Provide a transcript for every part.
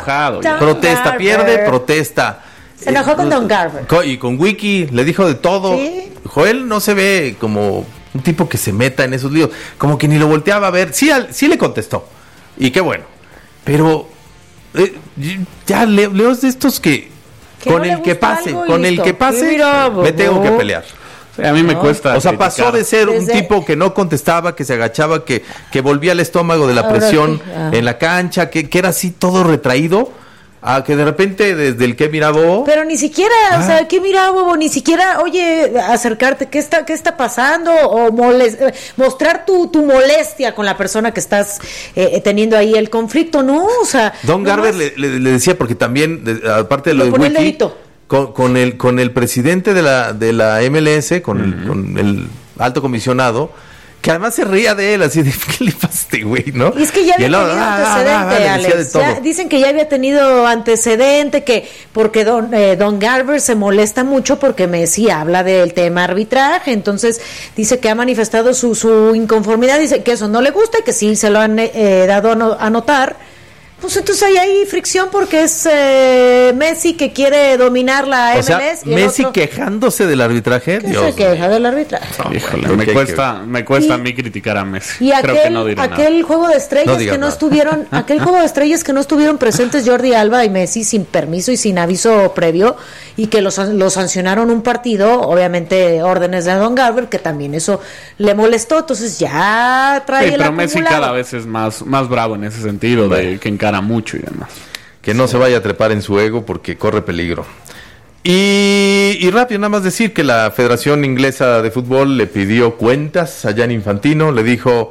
enojado. Protesta, pierde, protesta. Se enojó con Don Garber. Y con Wiki, le dijo de todo. ¿Sí? Joel no se ve como un tipo que se meta en esos líos, como que ni lo volteaba a ver. Sí le contestó, y qué bueno. Pero ya leo de estos que con el que pase, me tengo que pelear. Sí, a mí me cuesta. O sea, pasó de ser un tipo que no contestaba, que se agachaba, que volvía al estómago de la presión en la cancha, que era así todo retraído, a que de repente desde el que miraba. Pero ni siquiera, o sea, ¿qué miraba, bobo? Ni siquiera, oye, acercarte, ¿qué está pasando? O mostrar tu molestia con la persona que estás teniendo ahí el conflicto, ¿no? O sea, Don Garber le decía, porque también, aparte de lo de Wiki, con el presidente de la MLS, con el alto comisionado, que además se reía de él, así de, ¿qué le pasa a este güey, no? Y es que ya había tenido antecedente, Alex. Ya dicen que ya había tenido antecedente, que porque Don Garber se molesta mucho porque Messi habla del tema arbitraje, entonces dice que ha manifestado su inconformidad, dice que eso no le gusta y que sí se lo han dado a notar. Pues entonces hay fricción porque es Messi que quiere dominar la MLS. O sea, y Messi quejándose del arbitraje. Dios se queja del arbitraje. No, híjole, me cuesta a mí criticar a Messi. Y aquel juego de estrellas que no estuvieron, aquel juego de estrellas que no estuvieron presentes Jordi Alba y Messi sin permiso y sin aviso previo, y que los sancionaron un partido, obviamente órdenes de Don Garber, que también eso le molestó. Entonces ya trae el acumulado. Messi cada vez es más bravo en ese sentido, de que encara mucho y demás. Que no se vaya a trepar en su ego porque corre peligro. Y rápido, nada más decir que la Federación Inglesa de Fútbol le pidió cuentas a Gianni Infantino, le dijo,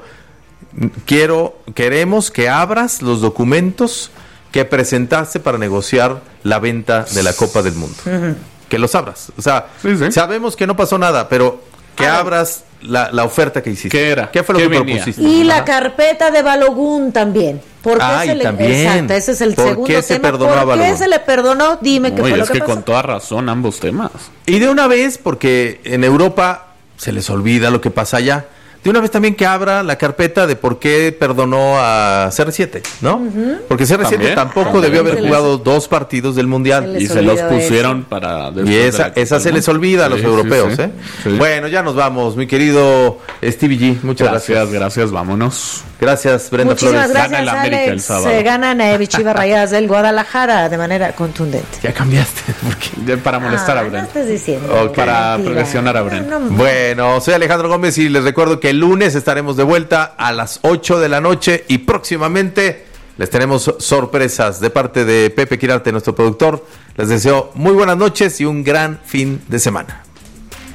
queremos que abras los documentos que presentaste para negociar la venta de la Copa del Mundo. Uh-huh. Que los abras. O sea, sabemos que no pasó nada, pero que abras la oferta que hiciste. ¿Qué era? ¿Qué fue lo que propusiste? Y la carpeta de Balogun también. ¿Por qué exacto, ese es el segundo tema. ¿Por qué se le perdonó? Dime qué fue lo que pasó. Con toda razón ambos temas. Y de una vez, porque en Europa se les olvida lo que pasa allá, de una vez también que abra la carpeta de por qué perdonó a CR7, ¿no? Uh-huh. Porque CR7 tampoco debió haber jugado 2 partidos del Mundial. Y se los pusieron para... Y esa se les olvida a los europeos, ¿eh? Sí. Bueno, ya nos vamos, mi querido Stevie G. Muchas gracias. Gracias, vámonos. Gracias, Brenda Muchísimas Flores. Gracias, gana el América Alex. el sábado. Se ganan Chivas Rayadas del Guadalajara de manera contundente. Ya cambiaste. Para molestar a Brenda. No estás diciendo. Okay. Para presionar a Brenda. Bueno, soy Alejandro Gómez y les recuerdo que el lunes estaremos de vuelta a las 8 de la noche y próximamente les tenemos sorpresas de parte de Pepe Quirarte, nuestro productor. Les deseo muy buenas noches y un gran fin de semana.